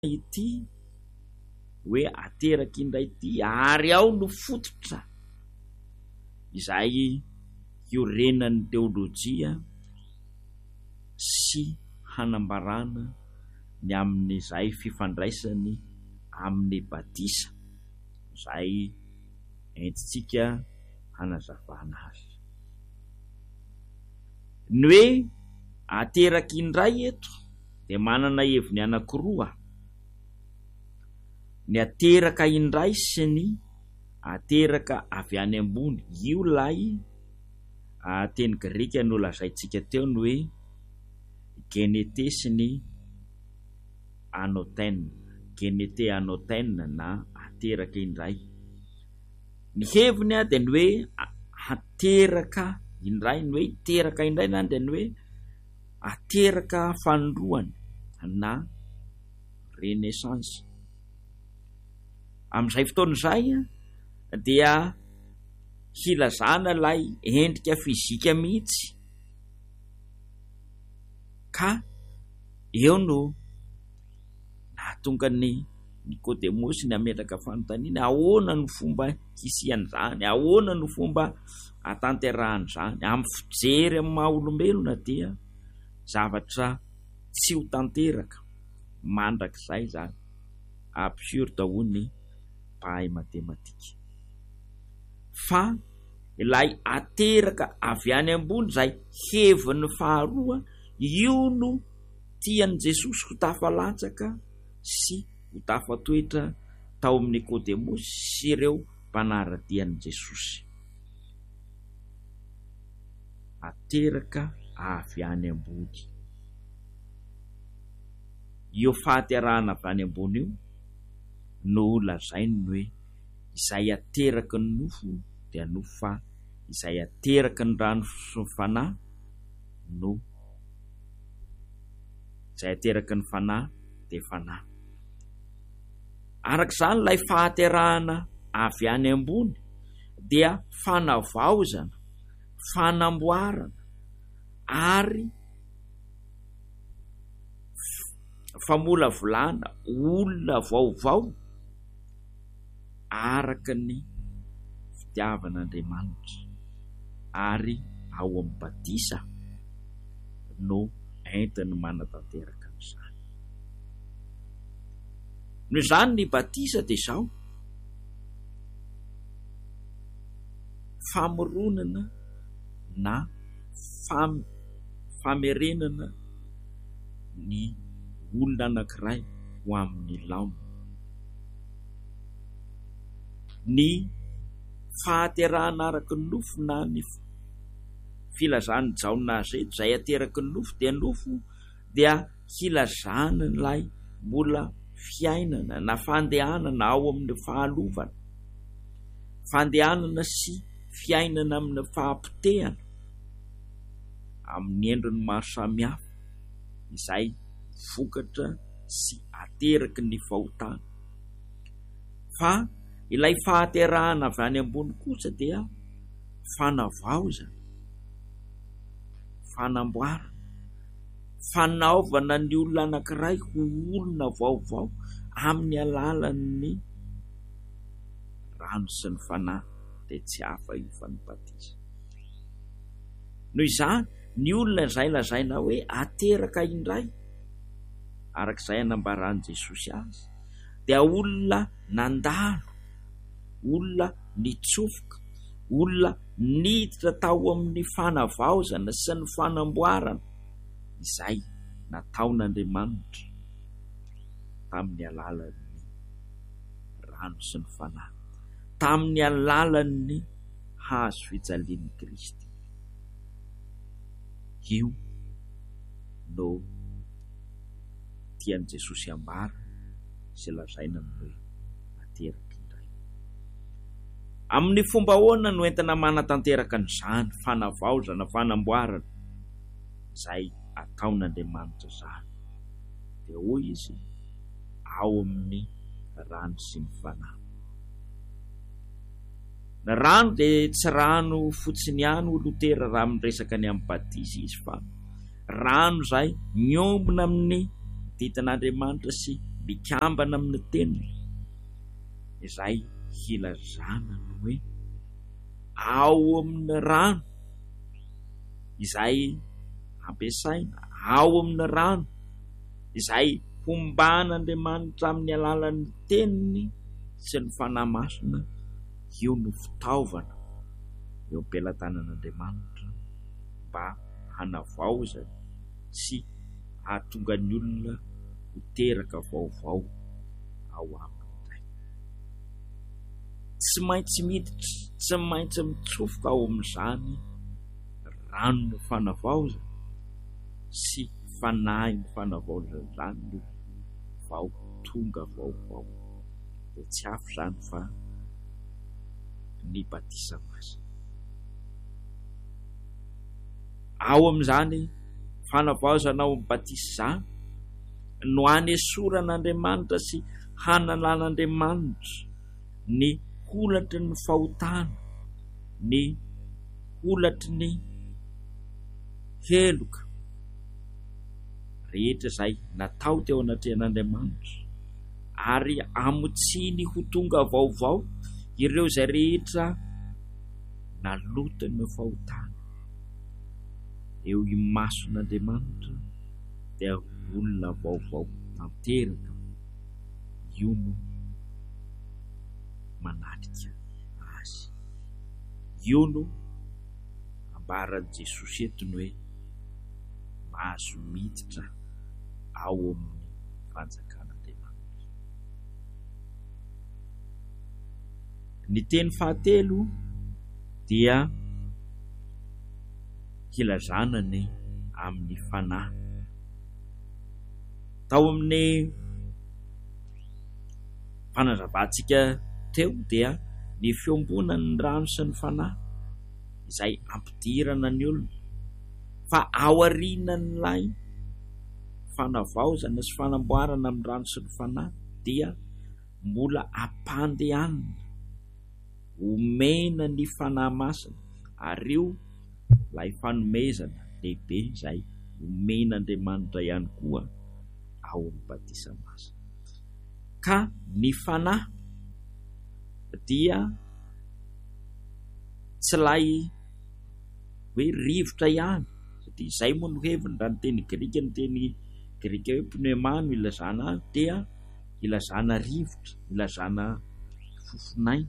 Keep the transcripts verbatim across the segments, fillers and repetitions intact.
ity hoe ateraky indray ity ary ao no fototra izay iorenan'ny teolojia sy hanambarana ny amin'izay fifandraisany amin'ny batisa izay entitsika hanazavana azy. Ny hoe ateraky indray eto dia manana heviny anankiroa: ny ateraka indray sy ny ateraka avy any ambony. Io lay teny Grika no lazaintsika teo ny hoe genete sy ny anotene, genete anotene na ateraka indray. Ny heviny dia ny hoe ateraka indray, ny hoe teraka indray na dia ny hoe ateraka fanroany na renaissance. Amin'izay fotoana izay dia hilazana lay endrika fizika mihitsy, ka eo no nahatonga ny Nikodemosy ny ametraka fanontaniana: ahoana ny fomba hisian'izany, ahoana ny fomba hatanterahany izany? Amin'ny fijery amin'ny maha olombelona dia zavatra tsy ho tanteraka mandrakizay zany, absurde hoy ny mpahay matematika. Fa ilay ateraka avy any ambony izay heviny faharoa, io no tian'i Jesosy ho tafalatsaka sy ho tafatoetra tao amin'ny Nikodemosy sy ireo mpanaradian'i Jesosy. Ateraka avy any ambony. Io fahaterahana avy any ambony io no lazainy hoe izay ateraky ny nofo dia nofo, fa izay ateraky ny rano sy ny fanahy no izay ateraky ny fanahy dia fanahy. Arak'izany ilay fahaterahana avy any ambony dia fanavaozana, fanamboarana ary famolavolana olona vaovao araka ny fitiavan'Andriamanitra, ary ao amin'ny batisa no entiny manatanteraka an'izany. Noho izany ny batisa dia izao famoronana na fam, famerenana ny olona anankiray ho amin'ny laona. Ny fahaterahana araky ny nofo na ny filazany jaona zay izay ateraky ny nofo dia nofo dia hilazana n'ilay mbola fiainana na fandehanana ao amin'ny fahalovana, fandehanana sy fiainana amin'ny fahampitehana amin'ny endriny maro samihafa izay vokatra sy ateraky ny fahotana. Fa ilay fahaterahana avy any ambony kosa dia fanavaozana, fanamboarana, fanaovana ny olona anankiray ho olona vaovao amin'ny alalan'ny rano sy ny fanahy, dia tsy hafa io fa ny batisa. Noho izany ny olona izay lazaina hoe ateraka indray arak'izay anambaran'i Jesosy azy dia olona nandalo, olona nitsofoka, olona niditra tao amin'ny fanavaozana sy ny fanamboarana izay nataon'Andriamanitra tamin'ny alalan'ny rano sy ny fanahy, tamin'ny alalan'ny hazo fijalian'i Kristy. Io no tian'i Jesosy ambara sy lazaina amin'ny hoe ateraka indray. Amin'ny fomba ahoana no entina manatanteraka an'izany fanavaozana, fanamboarana izay ataon'Andriamanitra izany? Dia hoy izy ao amin'ny rano sy ny fanahy. Ny rano dia tsy rano fotsiny ihany ho Lotera raha miresaka ny amin'ny batisa izy, fa rano izay miombona amin'ny ditin'Andriamanitra sy mikambana amin'ny teniny izay hilazana no hoe ao amin'ny rano izay ampiasaina, ao amin'ny rano izay homban'Andriamanitra amin'ny alalan'ny teniny sy ny fanahy masina, io no fitaovana eo am-pelatanan'Andriamanitra mba hanavaozana sy hahatonga ny olona ho teraka vaovao ao aminy iray. Tsy maintsy miditra, tsy maintsy mitsofoka ao amin'izany rano ny fanavaozana sy fanahy ny fanavaozana izany no vao tonga vaovao. Dia tsy hafa izany fa ny batisa masina. Ao amin'izany fanavaozana ao amin'ny batisa izany no hanesoran'Andriamanitra sy hanalan'Andriamanitra ny holatry ny fahotana, ny holatry ny heloka rehetra izay natao teo anatrehan'Andriamanitra, ary amotsiny ho tonga vaovao ireo izay rehetra nalotany fahotana eo imason'Andriamanitra dia olona vaovao tanteraka. Io no manatrika azy, io no ambaran'i Jesosy etony hoe mahazo miditra ao amin'ny fanjakan'Andriamanitra. Ny teny fahatelo dia hilazana ny amin'ny fanahy. Tao amin'ny fanazavantsika teo dia ny fiombonan'ny rano sy ny fanahy izay ampidirana ny olona, fa ao aorianan'ilay fanavaozana sy fanamboarana amin'ny rano sy ny fanahy dia mbola ampandehanana omena ny fanahy masina, ary io ilay fanomezana lehibe izay omen'Andriamanitra ihany koa ao amin'ny batisa masina. Ka ny fanahy dia tsy lay hoe rivotra ihany, satria izay moa no heviny raha ny teny Grika, ny teny Grika hoe pneuma no ilazana azy, dia ilazana rivotra, ilazana fofinaina,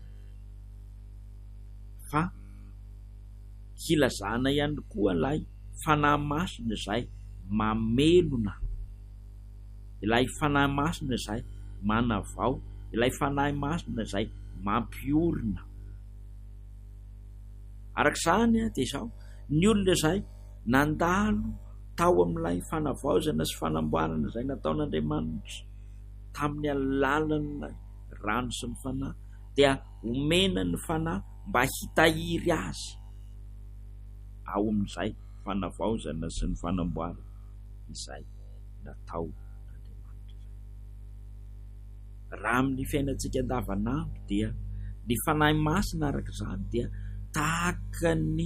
fa hilazana ihany koa ilay fanahy masina izay mamelona, ilay fanahy masina izay manavao, ilay fanahy masina izay mampiorina. Arak'izany dia izao ny olona izay nandalo tao amin'ilay fanavaozana sy fanamboarana izay nataon'Andriamanitra tamin'ny alalan'ny rano sy ny fanahy, dia omena ny fanahy mba hitahiry azy ao amin'izay fanavaozana sy ny fanamboarana izay natao Andriamanitra. Raha amin'ny fiainantsika andavanandro dia ny fanahy masina arak'izany dia tahaka ny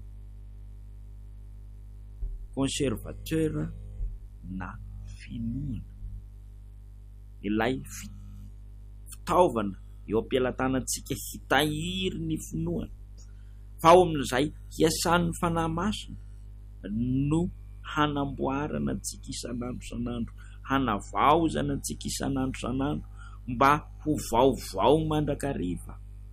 conservateur na finoana, ilay fitaovana eo am-pelatanantsika hitahiry ny finoana, fa ao amin'izay hiasan'ny fanahy masina no hanamboarana antsika isan'andro isan'andro, hanavaozana antsika isan'andro isan'andro mba ho vaovao mandrakariva,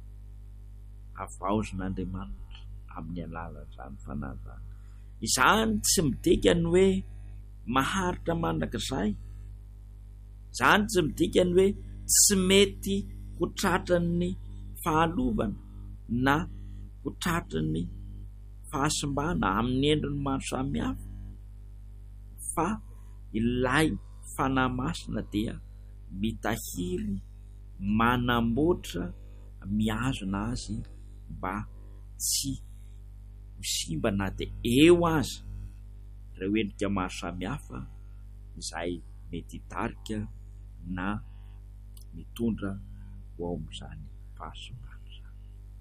havaozan'Andriamanitra amin'ny alalan'izany fanahy izany. Izany tsy midika ny hoe maharitra mandrakizay, izany tsy midika ny hoe tsy mety ho tratran'ny fahalovana na ho tratran'ny fahasimbana amin'ny endriny maro samihafa, fa ilay fanahy masina dia mitahiry, manamboatra, mihazona azy mba tsy ho simba na dia eo aza ireo endrika maro samihafa izay mety hitarika na mitondra ho ao amin'izany fahasimbana izany.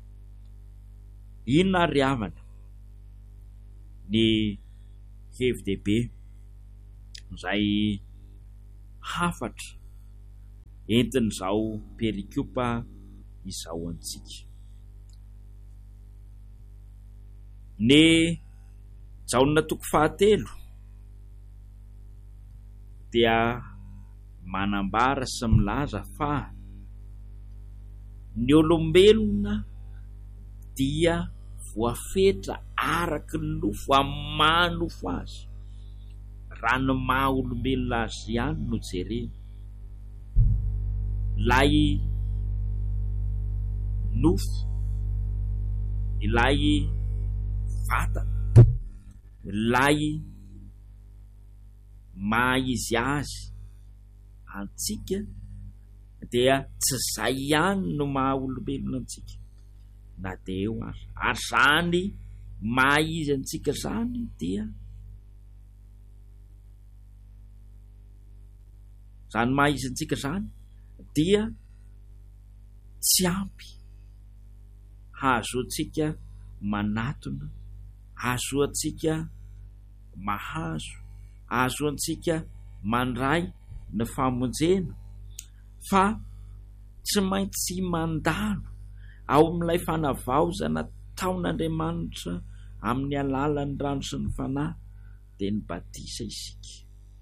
Inona ary havana ny hevi-dehibe izay hafatra entin'izao perikopa izao antsika. Ny jaona toko fahatelo dia manambara sy milaza fa ny olombelona dia voafetra araky ny nofo amin'ny maha nofo azy, raha ny maha olombelona azy ihany no jerena. Ilay nofo, ilay vatana, ilay maha izy azy antsika dia tsy zay ihany no maha olombelona antsika, na dia eo azy. Ary zany maha izy antsika zany dia zany maha izy antsika zany dia tsy ampy hazo antsika manatona, hazo antsika mahazo, hazo antsika mandray ny famonjena, fa tsy maintsy mandalo ao amin'ilay fanavaozana taon'Andriamanitra amin'ny alalan'ny rano sy ny fanahy dia ny batisa isika.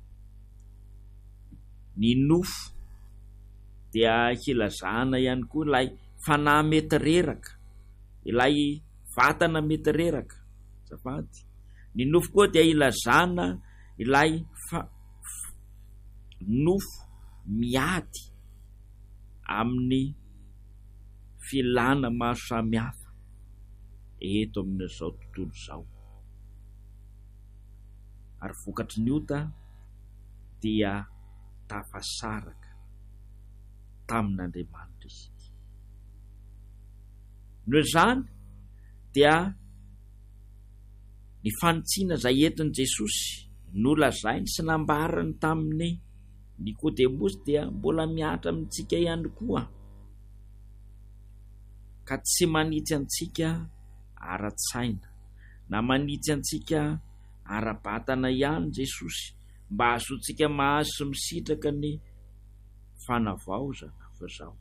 Ny nofo dia hilazana ihany koa ilay fanahy mety reraka, ilay vatana mety reraka. Zafady. Ny nofo koa dia hilazana ilay fa nofo miady amin'ny filana maro samihafa eto amin'izao tontolo izao. Ary vokatry ny ota dia tafasaraka tamin'Andriamanitra isika. Noho izany dia ny fanitsiana izay entin'i Jesosy nolazainy sy nambarany tamin'ny Nikodemosy dia mbola miatra amintsika ihany koa, ka tsy manitsy antsika ara-tsaina na manitsy antsika ara-batana ihany Jesosy mba ahazoantsika mahazo sy misitraka ny fanavaozana fa zao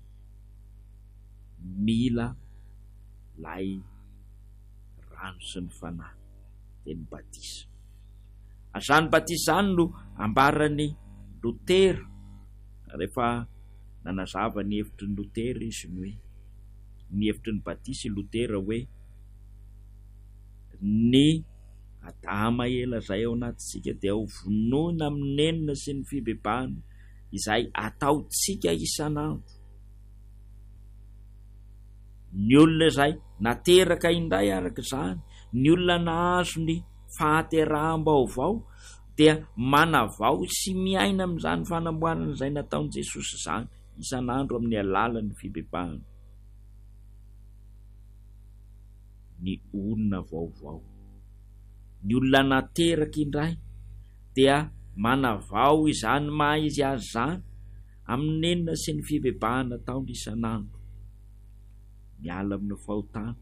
mila lay rano sy ny fanahy dia ny batisa. Azany batisa zany no ambarany Lotera rehefa nanazava ny hevitry ny Lotera izy ny hoe ny hevitry ny batisa Lotera hoe ny adama ela izay ao anatintsika dia ho vonoina amin'ny nenina sy ny fibebahana izay ataontsika isanandro. Ny olona izay nateraka indray araka izany, ny olona nahazo ny fahateraham-baovao dia manavao sy miaina amin'izany fanamboarana izay nataon'i Jesosy izany isanandro amin'ny alalan'ny fibebahana. Ny olona vaovao, ny olona nateraka indray dia manavao izany maha izy azy zany amin'ny nenina sy ny fibebahana ataony isanandro, miala amin'ny fahotana,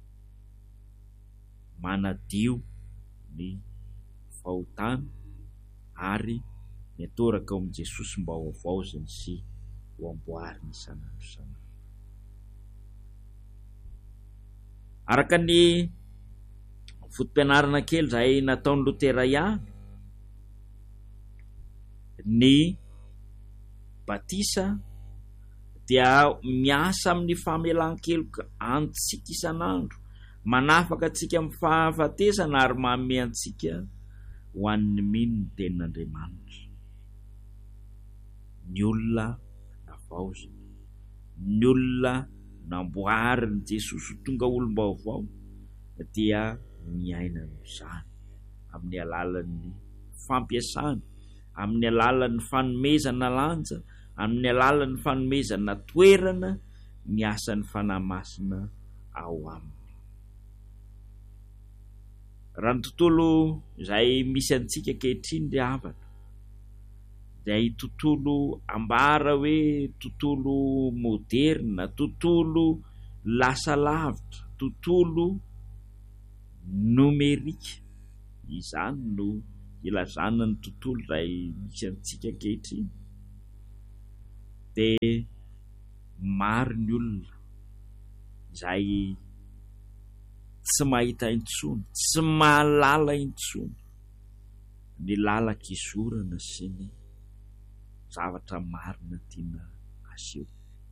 manadio ny fahotana ary mitoraka ao amin'i Jesosy mba ho avaozany sy ho amboariny isanandro isanandro. Araka ny fotom-pianarana kely izay nataon'ny Lotera ihany, ny batisa dia miasa amin'ny famelan-keloka antsika isanandro, manafaka antsika amin'ny fahafatesana ary manome antsika ho an'ny mino ny tenin'Andriamanitra. Ny olona navaozana, ny olona namboariny Jesosy tonga olom-baovao dia miaina amin'izany amin'ny alalan'ny fampiasana, amin'ny alalan'ny fanomezana lanja, amin'ny alalan'ny fanomezana toerana ny asan'ny fanahy masina ao aminy. Raha ny tontolo izay misy antsika ankehitriny dia havana, izay tontolo ambara hoe tontolo moderna, tontolo lasa lavitra, tontolo nomerika, izany no ilazana ny tontolo izay misy antsika ankehitriny. de maro ny olona izay tsy mahita intsony, tsy mahalala intsony ny lalak'izorana sy ny zavatra marina tiana aseho.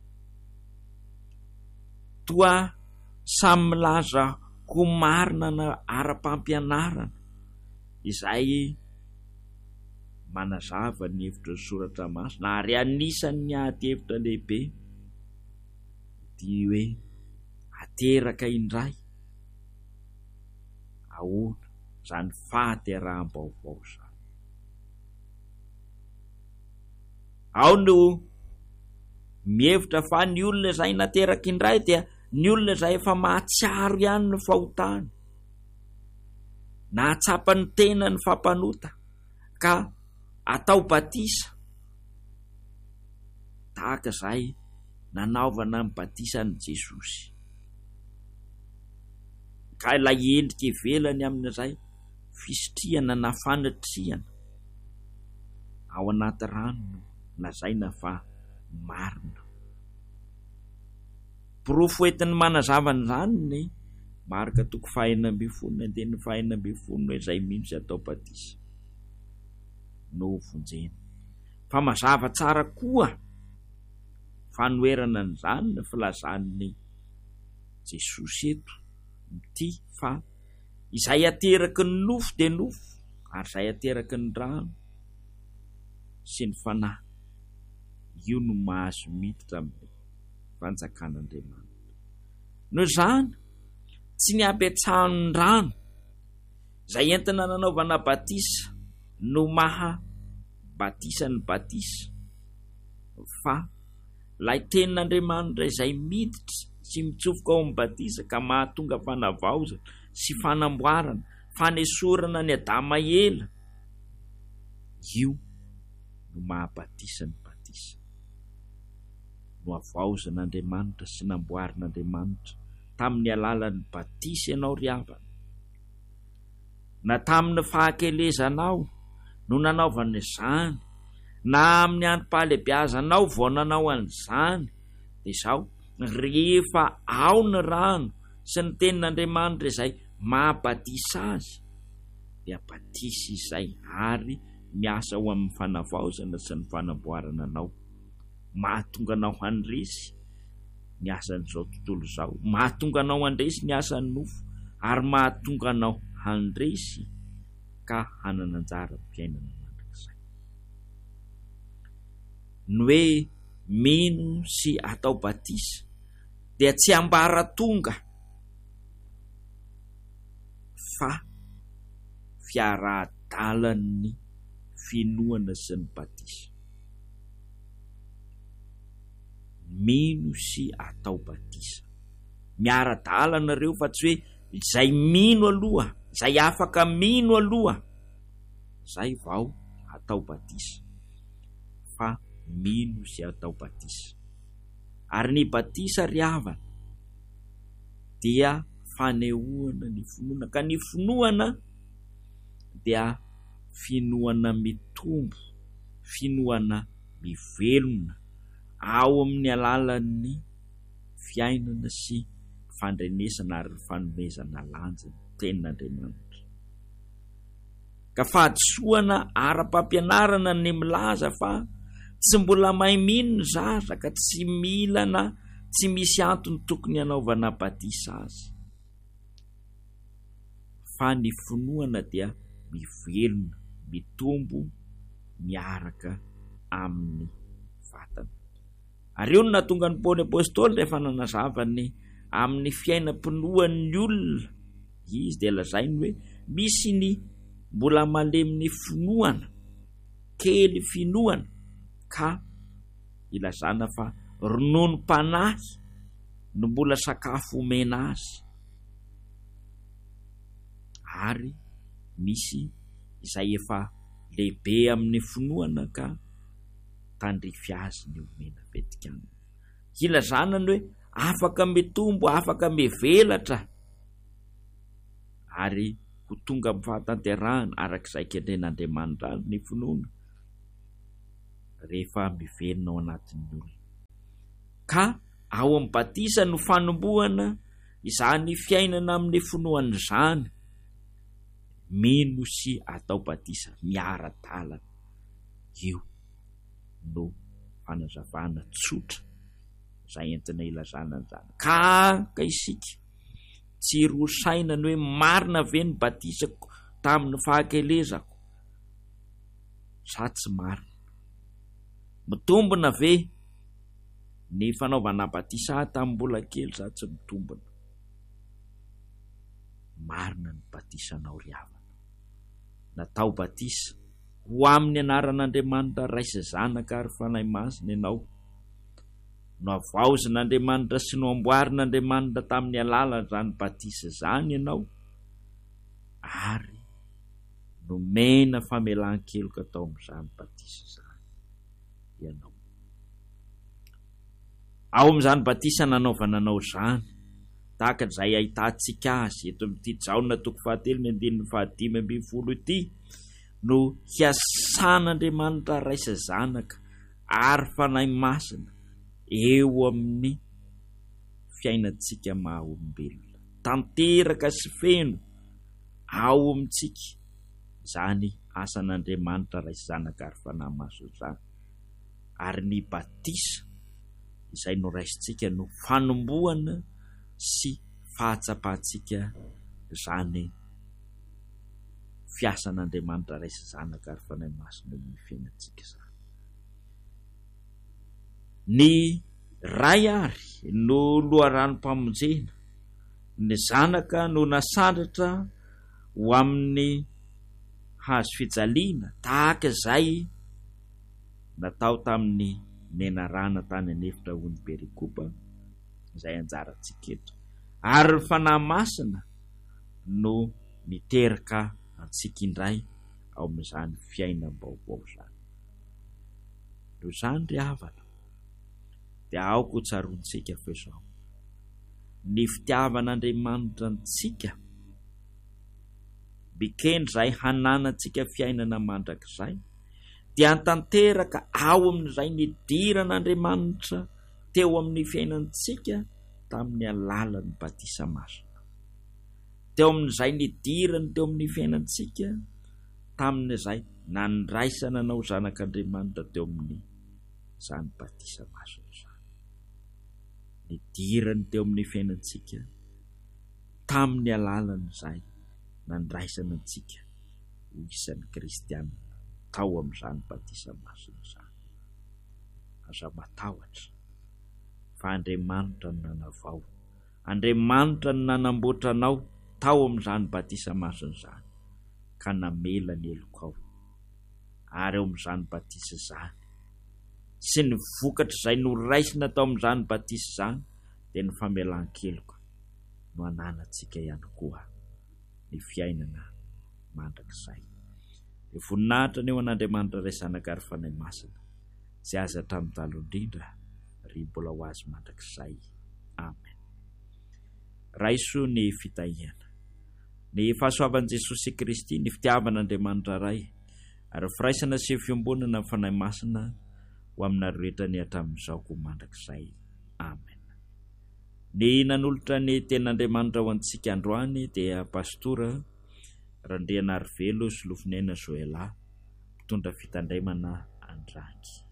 Toa samy milaza ho marina na ara-pampianarana izay manazava ny hevitra ny soratra masina ary anisan'ny ady hevitra lehibe dia hoe ateraka indray ahoana zany fahateraham-baovao zany. Ao no mihevitra fa ny olona izay nateraka indray dia ny olona izay efa mahatsiaro ihany ny fahotany, na hatsapa ny tena ny fampanota ka atao batisa tahaka izay nanaovana ny batisan'i Jesosy. Ka ilay endrika ivelany amin'izay fisitriana na fanatriana ao anaty rano lazaina fa marina. Profetiny manazava an'izany ny marika toko fahaenina ambin'ny folo andiny fahaenina ambin'ny folo izay mihitsy atao batisa no vonjena. Fa mazava tsara koa fanoerana an'izany ny filazan'ny Jesosy eto ty fa izay ateraky ny nofo de nofo ary izay ateraky ny rano sy ny fanahy io no mahazo miditra amin'ny fanjakan'Andriamanitra. No zany tsy ny apetsahan'ny rano izay entina nanaovana batisa no maha batisa ny batisa, fa lay tenin'Andriamanitra izay miditra sy mitsofoka ao amin'ny batisa ka mahatonga fanavaozana sy fanamboarana, fanesorana ny adama ela, io no mahabatisa ny batisa. No avaozan'Andriamanitra sy namboarin'Andriamanitra tamin'ny alalan'ny batisa ianao ry havana, na tamin'ny fahakelezanao no nanaovana izany, na amin'ny androm-pahalebiazanao vao nanao an'izany, dia izao rehefa ao ny rano sy ny tenin'Andriamanitra izay mahabatisa azy dia batisa izay ary miasa ho amin'ny fanavaozana sy ny fanamboarana anao, mahatonga anao handresy ny asan'izao tontolo izao, mahatonga anao handresy ny asan'ny nofo ary mahatonga anao handresy ka hanana anjara fiainana mandrakizay. Ny hoe mino sy atao batisa dia tsy ambara tonga fa fiara-dalan'ny finoana sy ny batisa. Mino sy atao batisa miara-dalana ireo, fa tsy hoe izay mino aloha, izay afaka mino aloha zay vao atao batisa, fa mino sy atao batisa. Ary ny batisa ry havana dia fanehoana ny finoana, ka ny finoana dia finoana mitombo, finoana mivelona ao amin'ny alalan'ny fiainana sy fandrenesana ary fanomezana lanja ny tenin'Andriamanitra. Ka fahadisoana ara-pampianarana ny milaza fa tsy mbola mahay mino ny zaza ka tsy mila na tsy misy antony tokony hanaovana batisa azy, fa ny finoana dia mivelona, mitombo miaraka amin'ny vatana. Ary io no nahatonga ny Paoly apôstôly rehefa nanazavany amin'ny fiainam-pinoan'ny olona, izy dia lazainy hoe misy ny mbola maleminy finoana, kely finoana, ka ilazana fa rononom-panahy no mbola sakafo omena azy. Ary misy izay efa lehibe amin'ny finoana ka tandrify azy ny omena vetikany. Ilazana ny hoe afaka mitombo, afaka mivelatra ary ho tonga amin'ny fahatanterahana arak'izay kendren'Andriamanitra ny finoana. rehefa miverina ao anatin'ny olona. Ka ao amin'ny batisa no fanombohana izany fiainana amin'ny finoan'izany. Mino sy atao batisa miara-dalana. Io no fanazavana tsotra izay entina ilazana an'izany. Ka ka isika tsy rosaina ny hoe marina ve ny batisako tamin'ny fahakelezako? Sa tsy marina? Mitombona ve ny fanaovana batisa tamin'ny mbola kely? Sa tsy mitombona? Marina ny batisanao ry havana. Natao batisa ho amin'ny anaran'Andriamanitra raisa zanaka ary fanahy masina ianao. No avaozin'Andriamanitra sy no amboarin'Andriamanitra tamin'ny alalan'izany batisa izany ianao, ary nomena famelan-keloka tao amin'izany batisa izany ianao. Ao amin'izany batisa nanaovana anao izany, tahaka izay ahitantsika azy eto amin'ity Jaona toko fahatelo ny andininy fahadimy ambin'ny folo ity, no hiasan'Andriamanitra raisa zanaka ary fanahy masina eo amin'ny fiainantsika maha olombelona, tanteraka sy feno ao amintsika izany asan'Andriamanitra raisa zanaka ary fanahy masina izany. Ary ny batisa izay noraisintsika no fanombohana sy fahatsapantsika izany fiasan'Andriamanitra raisa zanaka ary fanahy masina eo amin'ny fiainantsika izany. Ny ray ary no loharanom-pamonjena, ny zanaka no nasandratra ho amin'ny hazo fijaliana tahaka izay natao tamin'ny nenarana tany anefitra ho ny perikopa izay anjarantsika eto. Ary ny fanahy masina no miteraka antsika indray ao amin'izany fiainam-baovao izany. No izany ry havana, dia aoko ho tsarontsika fa izao. Ny fitiavan'Andriamanitra antsika mikendry izay hananantsika fiainana mandrakizay, dia hantanteraka ao amin'izay nidiran'Andriamanitra teo amin'ny fiainantsika tamin'ny alalan'ny batisa masina. Teo amin'izay nidirany teo amin'ny fiainantsika tamin'izay nandraisana anao zanak'Andriamanitra teo amin'ny izany batisa masina izany. Nidirany teo amin'ny fiainantsika tamin'ny alalan'izay nandraisana antsika ho isan'ny kristianina tao amin'izany batisa masina izany. Aza matahotra fa Andriamanitra no nanavao, Andriamanitra no nanamboatra anao tao amin'izany batisa masina izany, ka namela ny elokao. Ary eo amin'izany batisa izany sy ny vokatra izay noraisina tao amin'izany batisa izany dia ny famelan-keloka no ananantsika ihany koa ny fiainana mandrakizay. Dia voninahitra ny eo an'Andriamanitra ray zanaka ary fanahy masina izay aza hatramin'ny taloha indrindra ry mbola ho azy mandrakizay. Amen. Raiso ny fitahiana. Ny fahasoavan'i Jesosy Kristy, ny fitiavan'Andriamanitra ray, ary firaisana sy fiombonana ny fanahy masina ho aminareo rehetra ny hatramin'izao ko mandrakizay. Amen. Ny nanolotra ny ten'Andriamanitra ho antsika androany dia pastora Randriana Arivelo sy Lofinena Joela, mpitondra fitandremana Andrangy.